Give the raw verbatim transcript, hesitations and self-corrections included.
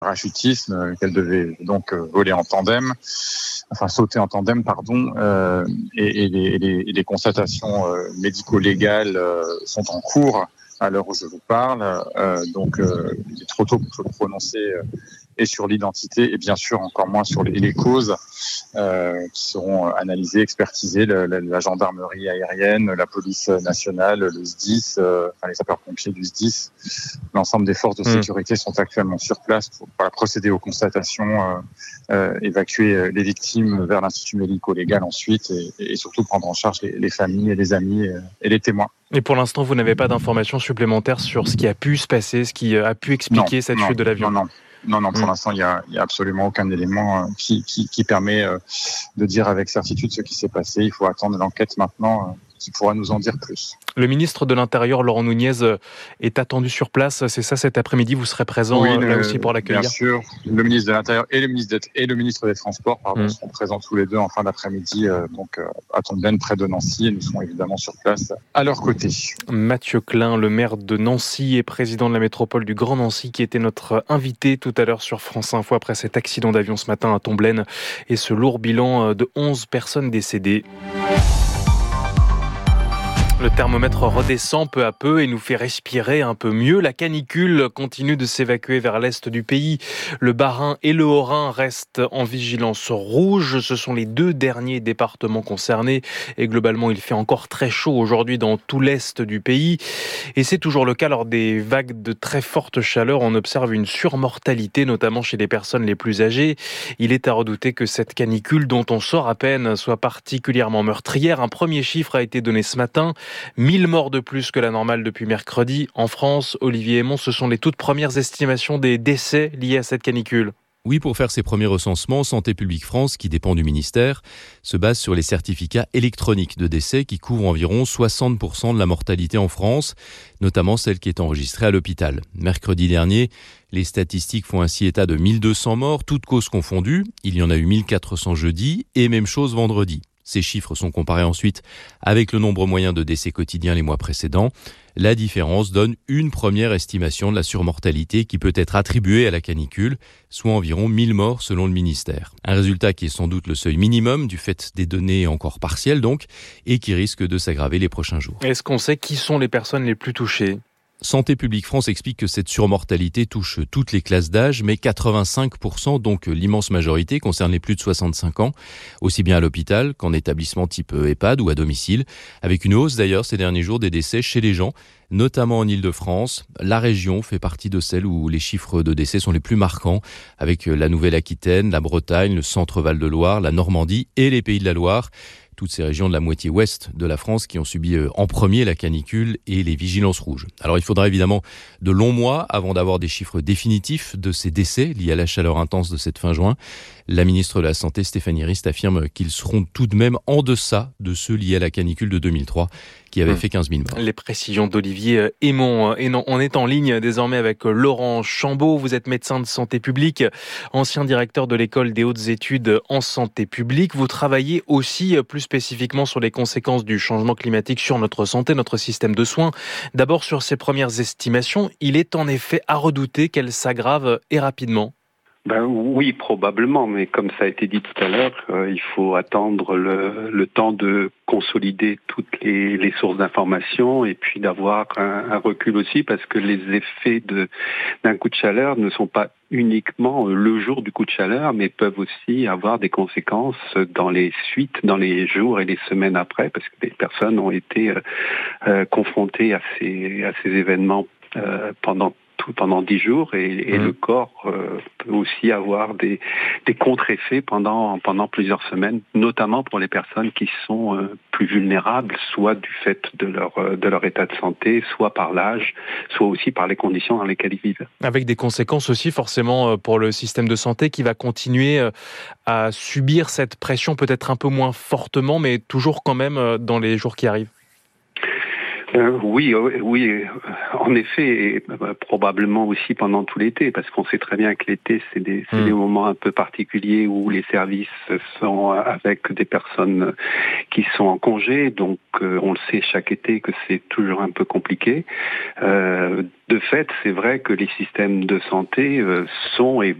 parachutisme, qu'elle devait donc voler en tandem, enfin sauter en tandem, pardon, euh, et, et, les, et, les, et les constatations euh, médico-légales euh, sont en cours à l'heure où je vous parle. Euh, donc, euh, il est trop tôt pour se prononcer euh, et sur l'identité et bien sûr encore moins sur les, les causes euh, qui seront analysées, expertisées. Le, la, la gendarmerie aérienne, la police nationale, le S D I S, euh, enfin, les sapeurs-pompiers du S D I S, l'ensemble des forces de sécurité mmh. sont actuellement sur place pour, pour procéder aux constatations, euh, euh, évacuer les victimes vers l'institut médico-légal ensuite et, et surtout prendre en charge les, les familles et les amis et, et les témoins. Et pour l'instant, vous n'avez pas d'informations supplémentaires sur ce qui a pu se passer, ce qui a pu expliquer non, cette non, chute de l'avion? Non, non. Non, non, pour mmh. l'instant, il n'y a, y a absolument aucun élément qui, qui, qui permet euh, de dire avec certitude ce qui s'est passé. Il faut attendre l'enquête maintenant euh, qui pourra nous en dire plus. Le ministre de l'Intérieur, Laurent Nunez, est attendu sur place. C'est ça, cet après-midi, vous serez présent oui, là le, aussi pour l'accueillir? Bien sûr. Le ministre de l'Intérieur et le ministre, et le ministre des Transports pardon, mmh. seront présents tous les deux en fin d'après-midi euh, donc, euh, à Tomblaine, près de Nancy. Et nous serons évidemment sur place à leur côté. Mathieu Klein, le maire de Nancy et président de la métropole du Grand Nancy, qui était notre invité tout à l'heure sur France Info après cet accident d'avion ce matin à Tomblaine et ce lourd bilan de onze personnes décédées. Le thermomètre redescend peu à peu et nous fait respirer un peu mieux. La canicule continue de s'évacuer vers l'est du pays. Le Bas-Rhin et le Haut-Rhin restent en vigilance rouge. Ce sont les deux derniers départements concernés. Et globalement, il fait encore très chaud aujourd'hui dans tout l'est du pays. Et c'est toujours le cas lors des vagues de très forte chaleur. On observe une surmortalité, notamment chez les personnes les plus âgées. Il est à redouter que cette canicule, dont on sort à peine, soit particulièrement meurtrière. Un premier chiffre a été donné ce matin. mille morts de plus que la normale depuis mercredi. En France, Olivier Aymon, ce sont les toutes premières estimations des décès liés à cette canicule. Oui, pour faire ses premiers recensements, Santé publique France, qui dépend du ministère, se base sur les certificats électroniques de décès qui couvrent environ soixante pour cent de la mortalité en France, notamment celle qui est enregistrée à l'hôpital. Mercredi dernier, les statistiques font ainsi état de mille deux cents morts, toutes causes confondues. Il y en a eu mille quatre cents jeudi et même chose vendredi. Ces chiffres sont comparés ensuite avec le nombre moyen de décès quotidiens les mois précédents. La différence donne une première estimation de la surmortalité qui peut être attribuée à la canicule, soit environ mille morts selon le ministère. Un résultat qui est sans doute le seuil minimum du fait des données encore partielles donc, et qui risque de s'aggraver les prochains jours. Est-ce qu'on sait qui sont les personnes les plus touchées ? Santé publique France explique que cette surmortalité touche toutes les classes d'âge, mais quatre-vingt-cinq pour cent, donc l'immense majorité, concerne les plus de soixante-cinq ans, aussi bien à l'hôpital qu'en établissement type EHPAD ou à domicile, avec une hausse d'ailleurs ces derniers jours des décès chez les gens, notamment en Île-de-France. La région fait partie de celles où les chiffres de décès sont les plus marquants, avec la Nouvelle-Aquitaine, la Bretagne, le Centre-Val de Loire, la Normandie et les Pays de la Loire. Toutes ces régions de la moitié ouest de la France qui ont subi en premier la canicule et les vigilances rouges. Alors il faudra évidemment de longs mois avant d'avoir des chiffres définitifs de ces décès liés à la chaleur intense de cette fin juin. La ministre de la Santé, Stéphanie Rist, affirme qu'ils seront tout de même en deçà de ceux liés à la canicule de deux mille trois qui avait fait quinze mille morts. Les précisions d'Olivier Aymon. Et non, on est en ligne désormais avec Laurent Chambaud. Vous êtes médecin de santé publique, ancien directeur de l'école des hautes études en santé publique. Vous travaillez aussi plus spécifiquement sur les conséquences du changement climatique sur notre santé, notre système de soins. D'abord sur ces premières estimations, il est en effet à redouter qu'elles s'aggravent et rapidement. Ben oui, probablement, mais comme ça a été dit tout à l'heure, euh, il faut attendre le, le temps de consolider toutes les, les sources d'information et puis d'avoir un, un recul aussi, parce que les effets de, d'un coup de chaleur ne sont pas uniquement le jour du coup de chaleur, mais peuvent aussi avoir des conséquences dans les suites, dans les jours et les semaines après, parce que les personnes ont été euh, euh, confrontées à ces, à ces événements euh, pendant pendant dix jours et, et mmh. le corps euh, peut aussi avoir des, des contre-effets pendant, pendant plusieurs semaines, notamment pour les personnes qui sont euh, plus vulnérables, soit du fait de leur, de leur état de santé, soit par l'âge, soit aussi par les conditions dans lesquelles ils vivent. Avec des conséquences aussi forcément pour le système de santé qui va continuer à subir cette pression peut-être un peu moins fortement, mais toujours quand même dans les jours qui arrivent. Euh, oui, oui, en effet, et probablement aussi pendant tout l'été, parce qu'on sait très bien que l'été, c'est des, c'est mmh. des moments un peu particuliers où les services sont avec des personnes qui sont en congé, donc euh, on le sait chaque été que c'est toujours un peu compliqué. Euh, de fait, c'est vrai que les systèmes de santé euh, sont et